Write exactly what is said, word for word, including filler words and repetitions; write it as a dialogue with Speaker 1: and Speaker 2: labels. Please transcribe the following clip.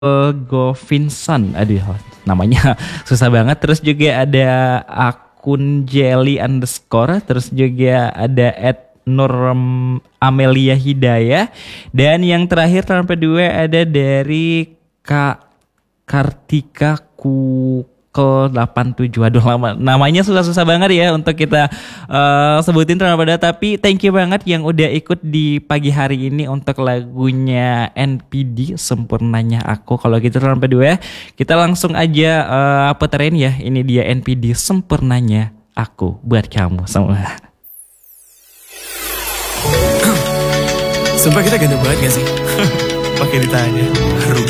Speaker 1: Govinson, aduh namanya susah banget. Terus juga ada akun Jelly underscore, terus juga ada at Nur Amelia Hidayah, dan yang terakhir nomor dua ada dari Kak Kartika ku ke delapan tujuh. Aduh lama, namanya susah-susah banget ya untuk kita uh, sebutin terlalu pada. Tapi thank you banget yang udah ikut di pagi hari ini untuk lagunya N P D Sempurnanya Aku. Kalau gitu terlalu berdua, kita langsung aja uh, puterin ya. Ini dia N P D Sempurnanya Aku buat kamu semua.
Speaker 2: Sumpah kita ganteng banget gak sih? Pakai ditanya. Rugi.